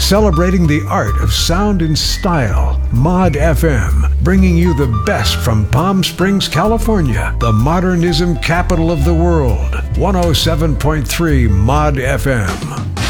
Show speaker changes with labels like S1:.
S1: celebrating the art of sound and style. Mod FM, bringing you the best from Palm Springs, California, the modernism capital of the world. 107.3 Mod FM.